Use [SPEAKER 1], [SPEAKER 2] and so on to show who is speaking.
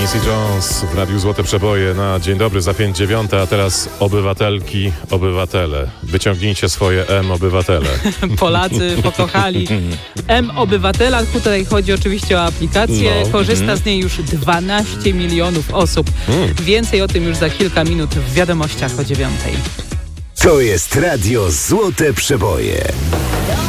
[SPEAKER 1] Quincy Jones w Radiu Złote Przeboje na Dzień Dobry za 5:09, a teraz obywatelki, obywatele. Wyciągnijcie swoje M-obywatele.
[SPEAKER 2] Polacy pokochali M-obywatela. Tutaj chodzi oczywiście o aplikację. Korzysta z niej już 12 milionów osób. Więcej o tym już za kilka minut w wiadomościach o 9:00.
[SPEAKER 3] To jest Radio Złote Przeboje.